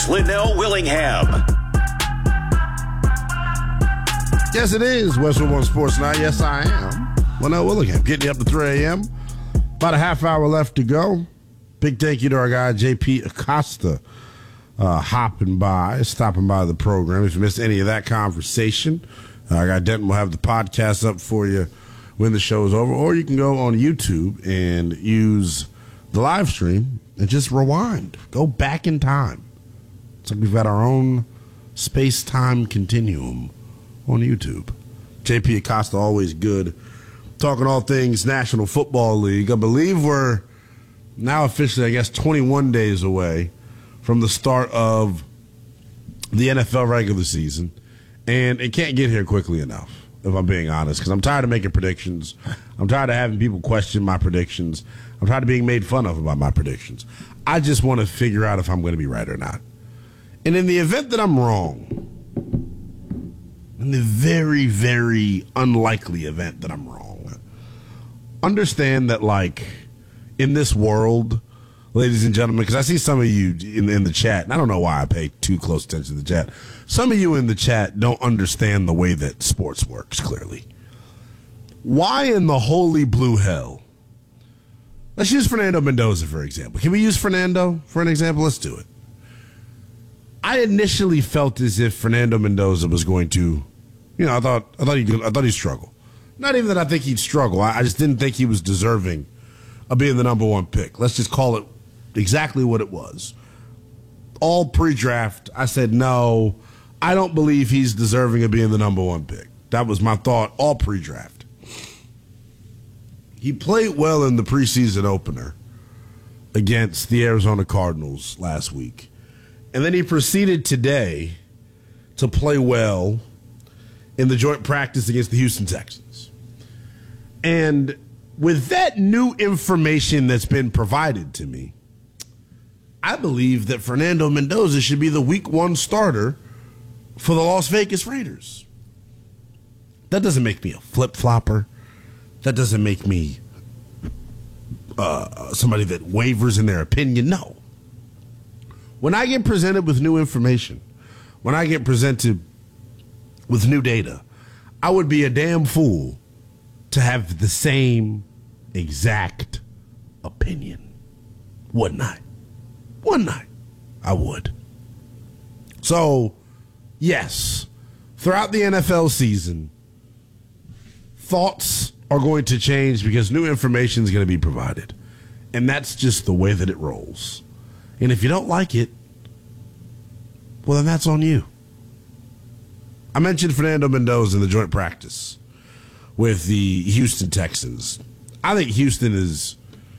Linnell Willingham. Yes, it is Westwood One Sports Night. Yes, I am Linnell Willingham. Getting you up to 3 a.m. About a half hour left to go. Big thank you to our guy, JP Acosta, stopping by the program. If you missed any of that conversation, our guy Denton will have the podcast up for you when the show is over. Or you can go on YouTube and use the live stream and just rewind. Go back in time. So we've got our own space-time continuum on YouTube. JP Acosta, always good. Talking all things National Football League. I believe we're now officially, 21 days away from the start of the NFL regular season. And it can't get here quickly enough, if I'm being honest, because I'm tired of making predictions. I'm tired of having people question my predictions. I'm tired of being made fun of about my predictions. I just want to figure out if I'm going to be right or not. And in the event that I'm wrong, in the very, very unlikely event that I'm wrong, understand that, in this world, ladies and gentlemen, because I see some of you in the chat, and I don't know why I pay too close attention to the chat. Some of you in the chat don't understand the way that sports works, clearly. Why in the holy blue hell? Let's use Fernando Mendoza, for example. Can we use Fernando for an example? Let's do it. I initially felt as if Fernando Mendoza was going to, I thought he'd struggle. Not even that I think he'd struggle. I just didn't think he was deserving of being the number one pick. Let's just call it exactly what it was. All pre-draft, I said, no, I don't believe he's deserving of being the number one pick. That was my thought all pre-draft. He played well in the preseason opener against the Arizona Cardinals last week. And then he proceeded today to play well in the joint practice against the Houston Texans. And with that new information that's been provided to me, I believe that Fernando Mendoza should be the week one starter for the Las Vegas Raiders. That doesn't make me a flip-flopper. That doesn't make me somebody that wavers in their opinion. No. When I get presented with new information, when I get presented with new data, I would be a damn fool to have the same exact opinion. Wouldn't I? Wouldn't I? I would. So, yes, throughout the NFL season, thoughts are going to change because new information is going to be provided. And that's just the way that it rolls. And if you don't like it, well, then that's on you. I mentioned Fernando Mendoza in the joint practice with the Houston Texans. I think Houston is,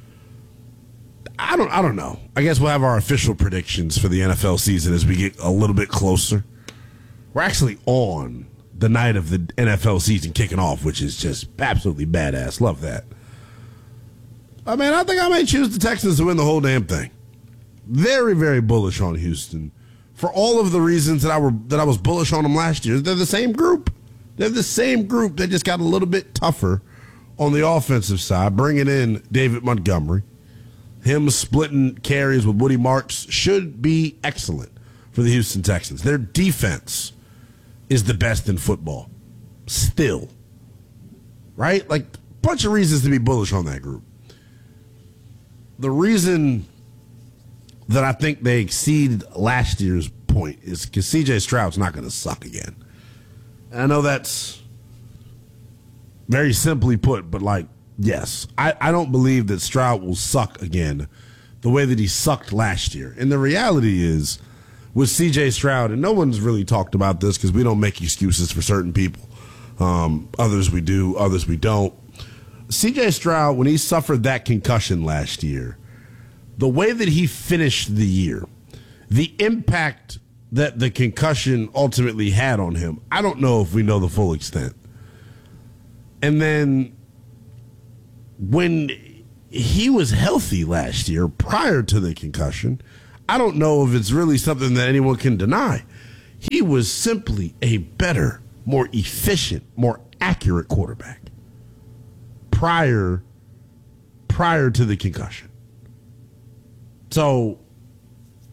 I don't know. I guess we'll have our official predictions for the NFL season as we get a little bit closer. We're actually on the night of the NFL season kicking off, which is just absolutely badass. Love that. I think I may choose the Texans to win the whole damn thing. Very, very bullish on Houston for all of the reasons that I was bullish on them last year. They're the same group. They're the same group. They just got a little bit tougher on the offensive side, bringing in David Montgomery. Him splitting carries with Woody Marks should be excellent for the Houston Texans. Their defense is the best in football. Still. Right? A bunch of reasons to be bullish on that group. The reason that I think they exceeded last year's point is because C.J. Stroud's not going to suck again. And I know that's very simply put, but yes, I don't believe that Stroud will suck again the way that he sucked last year. And the reality is, with C.J. Stroud, and no one's really talked about this because we don't make excuses for certain people. Others we do, others we don't. C.J. Stroud, when he suffered that concussion last year, the way that he finished the year, the impact that the concussion ultimately had on him, I don't know if we know the full extent. And then when he was healthy last year prior to the concussion, I don't know if it's really something that anyone can deny. He was simply a better, more efficient, more accurate quarterback prior to the concussion. So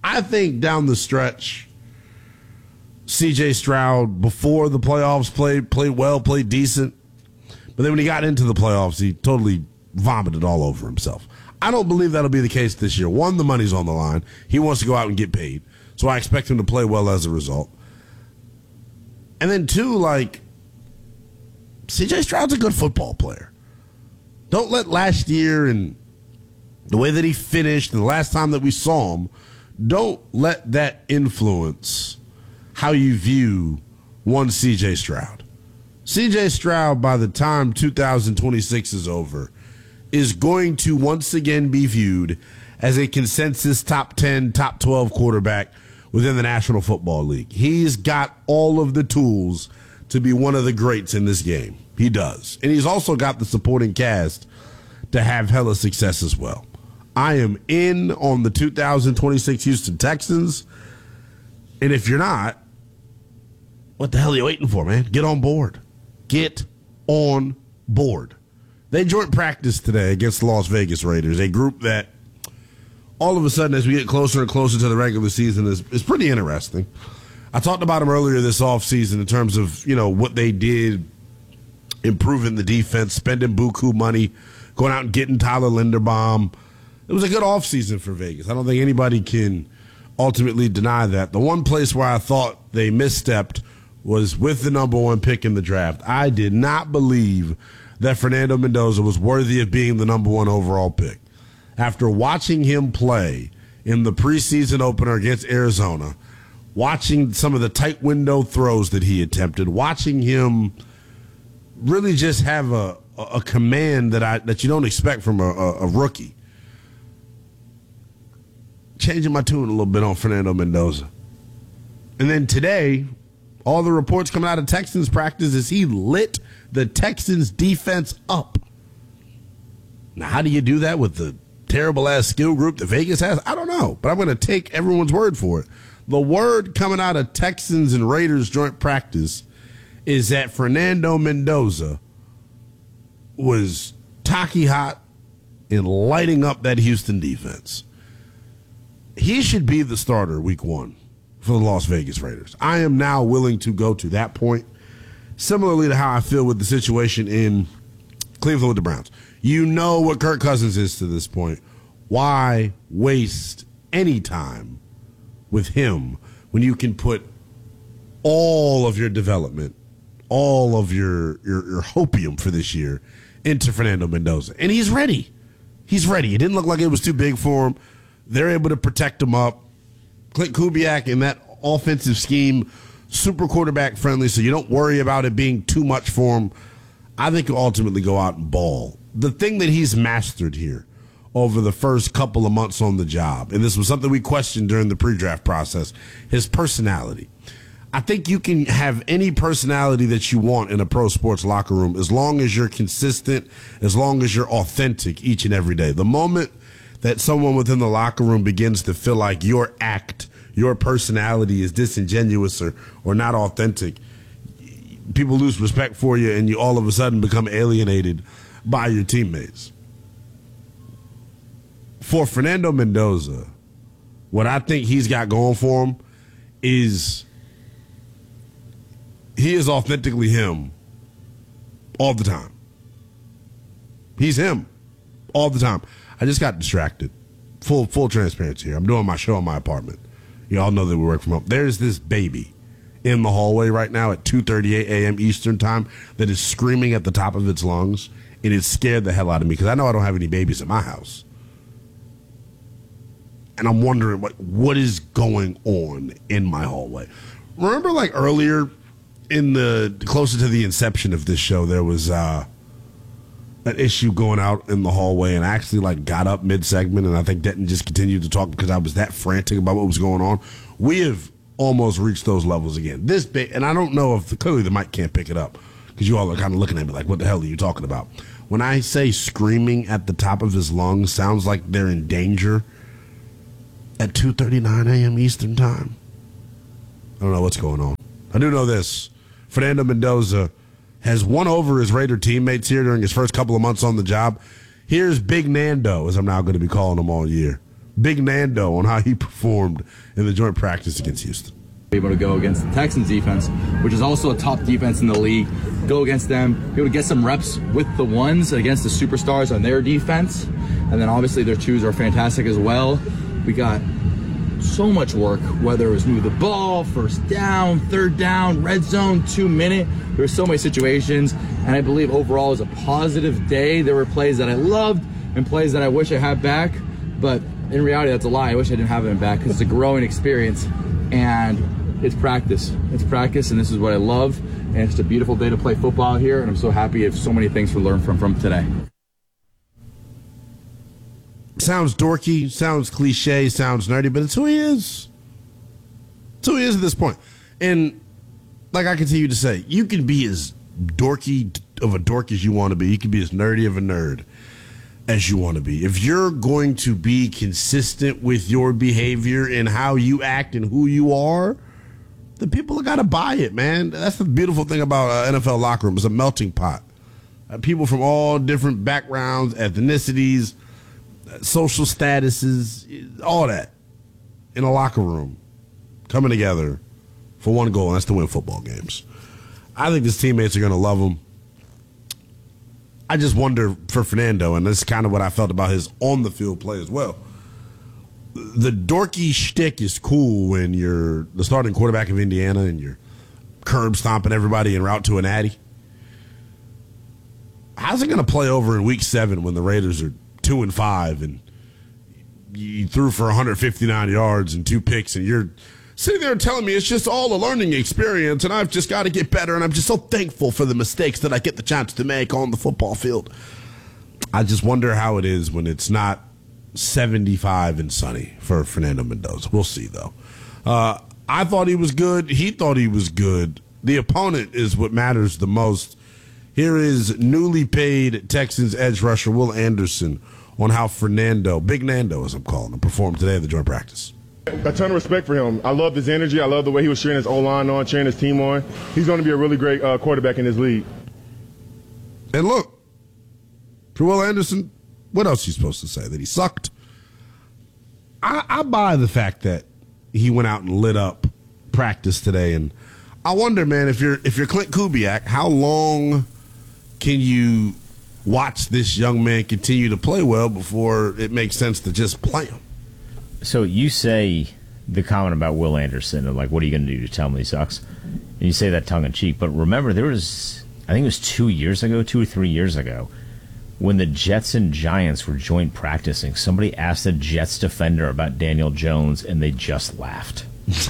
I think down the stretch, C.J. Stroud, before the playoffs, played well, played decent. But then when he got into the playoffs, he totally vomited all over himself. I don't believe that'll be the case this year. One, the money's on the line. He wants to go out and get paid. So I expect him to play well as a result. And then two, like, C.J. Stroud's a good football player. Don't let last year and the way that he finished and the last time that we saw him, don't let that influence how you view one C.J. Stroud. C.J. Stroud, by the time 2026 is over, is going to once again be viewed as a consensus top 10, top 12 quarterback within the National Football League. He's got all of the tools to be one of the greats in this game. He does. And he's also got the supporting cast to have hella success as well. I am in on the 2026 Houston Texans. And if you're not, what the hell are you waiting for, man? Get on board. Get on board. They joint practice today against the Las Vegas Raiders, a group that all of a sudden, as we get closer and closer to the regular season, is pretty interesting. I talked about them earlier this offseason in terms of, what they did, improving the defense, spending buku money, going out and getting Tyler Linderbaum. It was a good offseason for Vegas. I don't think anybody can ultimately deny that. The one place where I thought they misstepped was with the number one pick in the draft. I did not believe that Fernando Mendoza was worthy of being the number one overall pick. After watching him play in the preseason opener against Arizona, watching some of the tight window throws that he attempted, watching him really just have a command that you don't expect from a rookie. Changing my tune a little bit on Fernando Mendoza. And then today, all the reports coming out of Texans practice is he lit the Texans defense up. Now, how do you do that with the terrible-ass skill group that Vegas has? I don't know, but I'm going to take everyone's word for it. The word coming out of Texans and Raiders joint practice is that Fernando Mendoza was tacky hot and lighting up that Houston defense. He should be the starter week one for the Las Vegas Raiders. I am now willing to go to that point, similarly to how I feel with the situation in Cleveland with the Browns. You know what Kirk Cousins is to this point. Why waste any time with him when you can put all of your development, all of your hopium for this year into Fernando Mendoza? And he's ready. He's ready. It didn't look like it was too big for him. They're able to protect him up. Clint Kubiak in that offensive scheme, super quarterback friendly, so you don't worry about it being too much for him. I think he'll ultimately go out and ball. The thing that he's mastered here over the first couple of months on the job, and this was something we questioned during the pre-draft process, his personality. I think you can have any personality that you want in a pro sports locker room as long as you're consistent, as long as you're authentic each and every day. The moment that someone within the locker room begins to feel like your act, your personality is disingenuous or not authentic, people lose respect for you and you all of a sudden become alienated by your teammates. For Fernando Mendoza, what I think he's got going for him is he is authentically him all the time. He's him all the time. I just got distracted. Full transparency here. I'm doing my show in my apartment. You all know that we work from home. There's this baby in the hallway right now at 2:38 a.m. Eastern time that is screaming at the top of its lungs, and it scared the hell out of me because I know I don't have any babies at my house. And I'm wondering what is going on in my hallway. Remember, like earlier in closer to the inception of this show, there was an issue going out in the hallway, and I actually got up mid-segment, and I think Denton just continued to talk because I was that frantic about what was going on. We have almost reached those levels again. And I don't know if clearly the mic can't pick it up because you all are kind of looking at me like, what the hell are you talking about? When I say screaming at the top of his lungs sounds like they're in danger at 2:39 a.m. Eastern time. I don't know what's going on. I do know this. Fernando Mendoza has won over his Raider teammates here during his first couple of months on the job. Here's Big Nando, as I'm now going to be calling him all year. Big Nando on how he performed in the joint practice against Houston. Able to go against the Texans defense, which is also a top defense in the league, go against them, be able to get some reps with the ones against the superstars on their defense, and then obviously their twos are fantastic as well. We got so much work, whether it was move the ball, first down, third down, red zone, 2 minute. There were so many situations, and I believe overall it was a positive day. There were plays that I loved and plays that I wish I had back, but in reality that's a lie. I wish I didn't have them back because it's a growing experience, and it's practice. It's practice, and this is what I love, and it's a beautiful day to play football here, and I'm so happy I have so many things to learn from today. Sounds dorky, sounds cliche, sounds nerdy, but it's who he is. It's who he is at this point. And like I continue to say, you can be as dorky of a dork as you want to be. You can be as nerdy of a nerd as you want to be. If you're going to be consistent with your behavior and how you act and who you are, the people have got to buy it, man. That's the beautiful thing about NFL locker room. It's a melting pot. People from all different backgrounds, ethnicities, social statuses, all that in a locker room coming together for one goal, and that's to win football games. I think his teammates are going to love him. I just wonder for Fernando, and this is kind of what I felt about his on-the-field play as well. The dorky shtick is cool when you're the starting quarterback of Indiana and you're curb stomping everybody en route to a natty. How's it going to play over in Week 7 when the Raiders are 2-5 and you threw for 159 yards and 2 picks and you're sitting there telling me it's just all a learning experience and I've just got to get better and I'm just so thankful for the mistakes that I get the chance to make on the football field. I just wonder how it is when it's not 75 and sunny for Fernando Mendoza. We'll see, though. I thought he was good. He thought he was good. The opponent is what matters the most. Here is newly paid Texans edge rusher Will Anderson on how Fernando, Big Nando as I'm calling him, performed today at the joint practice. A ton of respect for him. I love his energy. I love the way he was cheering his O-line on, cheering his team on. He's going to be a really great quarterback in this league. And look, for Will Anderson, what else are you supposed to say? That he sucked? I buy the fact that he went out and lit up practice today, and I wonder, man, if you're Clint Kubiak, how long can you watch this young man continue to play well before it makes sense to just play him? So you say the comment about Will Anderson of like, what are you going to do to tell him he sucks? And you say that tongue in cheek, but remember there was, I think it was 2 or 3 years ago, when the Jets and Giants were joint practicing, somebody asked a Jets defender about Daniel Jones, and they just laughed.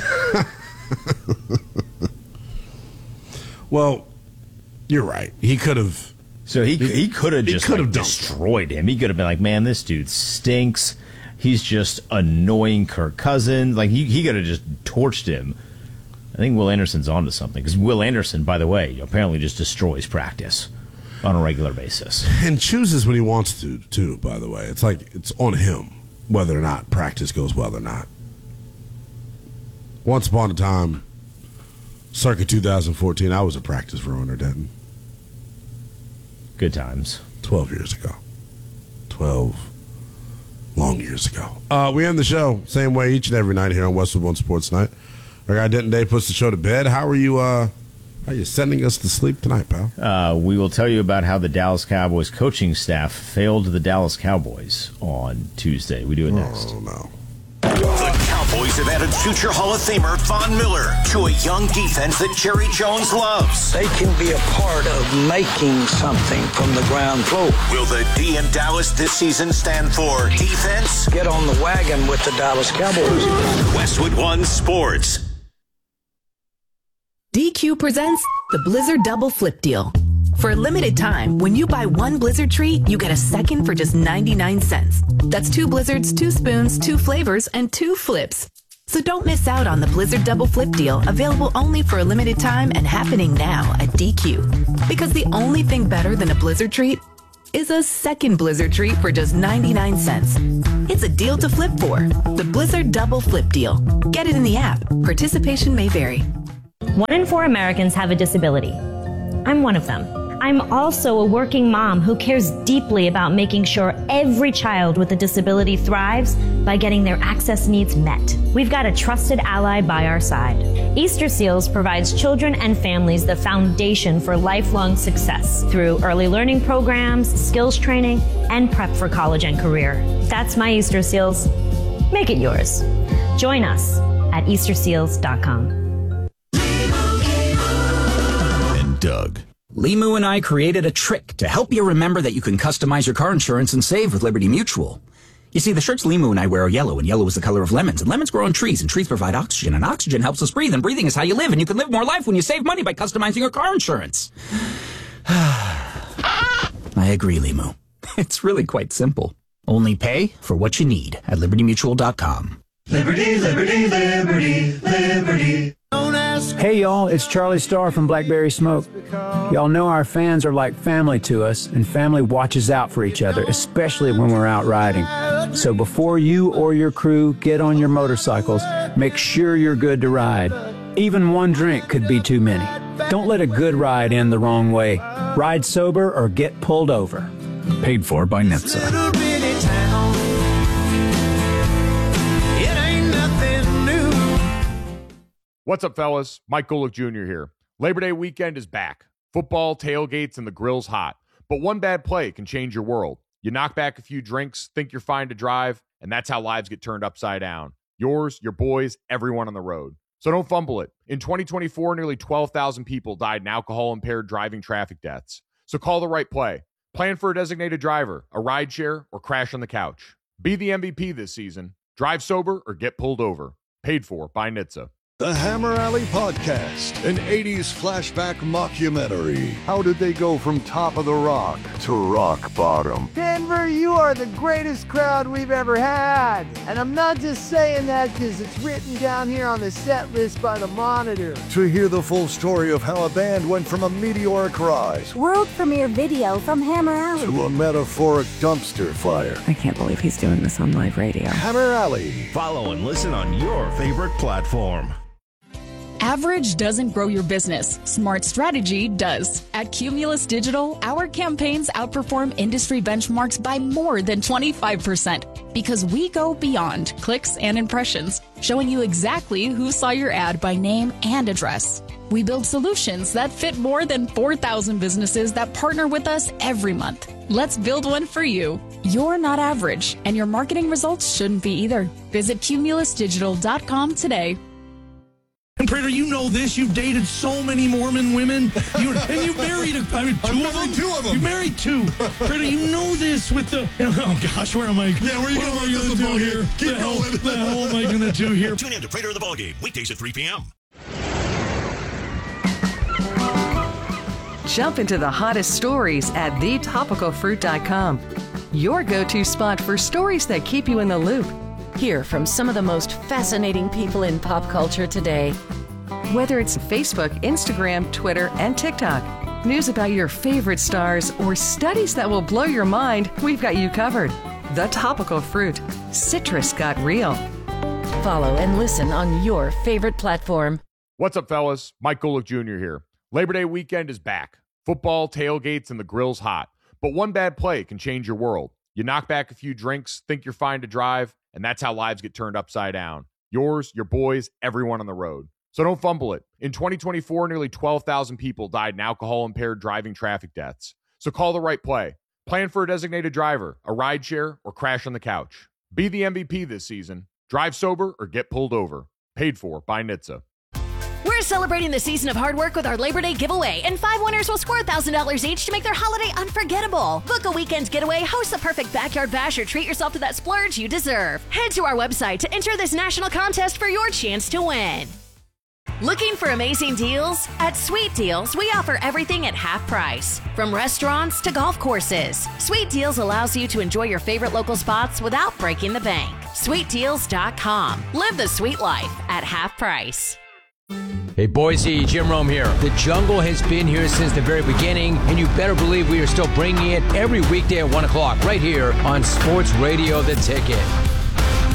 Well, you're right. He could have. So he could have just destroyed him. He could have been like, man, this dude stinks. He's just annoying Kirk Cousins. Like, he could have just torched him. I think Will Anderson's onto something. Because Will Anderson, by the way, apparently just destroys practice on a regular basis. And chooses when he wants to, too, by the way. It's like it's on him whether or not practice goes well or not. Once upon a time, circa 2014, I was a practice ruiner, Denton. Good times. 12 years ago. 12 long years ago. We end the show same way each and every night here on Westwood One Sports Night. Our guy Denton Day puts the show to bed. How are you sending us to sleep tonight, pal? We will tell you about how the Dallas Cowboys coaching staff failed the Dallas Cowboys on Tuesday. We do it next. Oh, no. The Cowboys have added future Hall of Famer Von Miller to a young defense that Jerry Jones loves. They can be a part of making something from the ground floor. Will the D in Dallas this season stand for defense? Get on the wagon with the Dallas Cowboys. Westwood One Sports. DQ presents the Blizzard Double Flip Deal. For a limited time, when you buy one Blizzard treat, you get a second for just 99 cents. That's 2 Blizzards, 2 spoons, 2 flavors, and 2 flips. So don't miss out on the Blizzard Double Flip Deal, available only for a limited time and happening now at DQ. Because the only thing better than a Blizzard treat is a second Blizzard treat for just 99 cents. It's a deal to flip for. The Blizzard Double Flip Deal. Get it in the app. Participation may vary. 1 in 4 Americans have a disability. I'm one of them. I'm also a working mom who cares deeply about making sure every child with a disability thrives by getting their access needs met. We've got a trusted ally by our side. Easter Seals provides children and families the foundation for lifelong success through early learning programs, skills training, and prep for college and career. That's my Easter Seals. Make it yours. Join us at easterseals.com. And Doug. Limu and I created a trick to help you remember that you can customize your car insurance and save with Liberty Mutual. You see, the shirts Limu and I wear are yellow, and yellow is the color of lemons, and lemons grow on trees, and trees provide oxygen, and oxygen helps us breathe, and breathing is how you live, and you can live more life when you save money by customizing your car insurance. I agree, Limu. It's really quite simple. Only pay for what you need at libertymutual.com. Liberty, liberty, liberty, liberty. Hey y'all, it's Charlie Starr from Blackberry Smoke. Y'all know our fans are like family to us, and family watches out for each other, especially when we're out riding. So before you or your crew get on your motorcycles, make sure you're good to ride. Even one drink could be too many. Don't let a good ride end the wrong way. Ride sober or get pulled over. Paid for by NHTSA. What's up, fellas? Mike Golick Jr. here. Labor Day weekend is back. Football, tailgates, and the grill's hot. But one bad play can change your world. You knock back a few drinks, think you're fine to drive, and that's how lives get turned upside down. Yours, your boys, everyone on the road. So don't fumble it. In 2024, nearly 12,000 people died in alcohol-impaired driving traffic deaths. So call the right play. Plan for a designated driver, a rideshare, or crash on the couch. Be the MVP this season. Drive sober or get pulled over. Paid for by NHTSA. The Hammer Alley Podcast, an 80s flashback mockumentary. How did they go from top of the rock to rock bottom? Denver, you are the greatest crowd we've ever had. And I'm not just saying that because it's written down here on the set list by the Monitor. To hear the full story of how a band went from a meteoric rise, world premiere video from Hammer Alley, to a metaphoric dumpster fire. I can't believe he's doing this on live radio. Hammer Alley. Follow and listen on your favorite platform. Average doesn't grow your business. Smart strategy does. At Cumulus Digital, our campaigns outperform industry benchmarks by more than 25% because we go beyond clicks and impressions, showing you exactly who saw your ad by name and address. We build solutions that fit more than 4,000 businesses that partner with us every month. Let's build one for you. You're not average, and your marketing results shouldn't be either. Visit cumulusdigital.com today. And Prater, you know this. You've dated so many Mormon women. And you married two of them? Two of them. You married two. Prater, you know this with the... Oh, gosh, where am I? Yeah, where are you going to do here? Keep going. What the hell am I going to do here? Tune in to Prater of the Ballgame, weekdays at 3 p.m. Jump into the hottest stories at thetopicalfruit.com. Your go-to spot for stories that keep you in the loop. Hear from some of the most fascinating people in pop culture today. Whether it's Facebook, Instagram, Twitter, and TikTok, news about your favorite stars, or studies that will blow your mind, we've got you covered. The Topical Fruit. Citrus got real. Follow and listen on your favorite platform. What's up, fellas? Mike Golick Jr. here. Labor Day weekend is back. Football, tailgates, and the grill's hot. But one bad play can change your world. You knock back a few drinks, think you're fine to drive, and that's how lives get turned upside down. Yours, your boys, everyone on the road. So don't fumble it. In 2024, nearly 12,000 people died in alcohol-impaired driving traffic deaths. So call the right play. Plan for a designated driver, a rideshare, or crash on the couch. Be the MVP this season. Drive sober or get pulled over. Paid for by NHTSA. We're celebrating the season of hard work with our Labor Day giveaway, and 5 winners will score $1,000 each to make their holiday unforgettable. Book a weekend getaway, host the perfect backyard bash, or treat yourself to that splurge you deserve. Head to our website to enter this national contest for your chance to win. Looking for amazing deals? At Sweet Deals, we offer everything at half price. From restaurants to golf courses, Sweet Deals allows you to enjoy your favorite local spots without breaking the bank. SweetDeals.com. Live the sweet life at half price. Hey Boise, Jim Rome here. The Jungle has been here since the very beginning, and you better believe we are still bringing it every weekday at 1 o'clock right here on Sports Radio The Ticket.